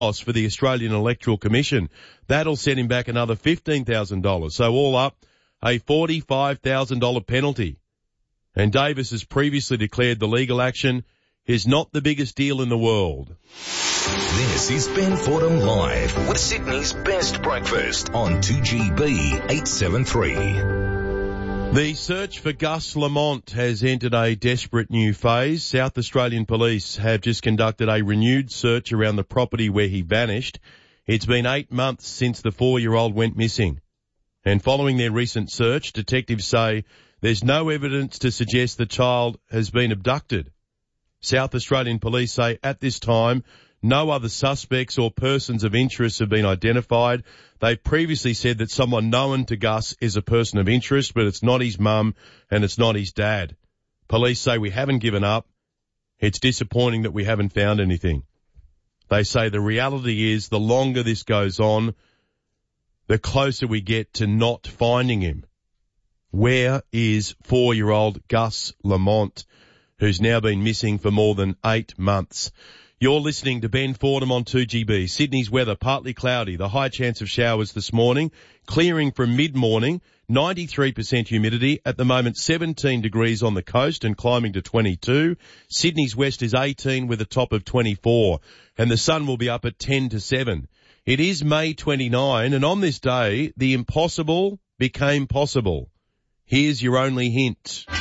for the Australian Electoral Commission. That'll set him back another $15,000. So all up, a $45,000 penalty. And Davis has previously declared the legal action is not the biggest deal in the world. This is Ben Fordham Live with Sydney's best breakfast on 2GB 873. The search for Gus Lamont has entered a desperate new phase. South Australian police have just conducted a renewed search around the property where he vanished. It's been 8 months since the 4-year-old went missing. And following their recent search, detectives say there's no evidence to suggest the child has been abducted. South Australian police say at this time, no other suspects or persons of interest have been identified. They previously said that someone known to Gus is a person of interest, but it's not his mum and it's not his dad. Police say we haven't given up. It's disappointing that we haven't found anything. They say the reality is the longer this goes on, the closer we get to not finding him. Where is 4-year-old Gus Lamont, who's now been missing for more than 8 months? You're listening to Ben Fordham on 2GB. Sydney's weather, partly cloudy. The high chance of showers this morning. Clearing from mid-morning. 93% humidity. At the moment, 17 degrees on the coast and climbing to 22. Sydney's west is 18 with a top of 24. And the sun will be up at 10 to 7. It is May 29, and on this day, the impossible became possible. Here's your only hint.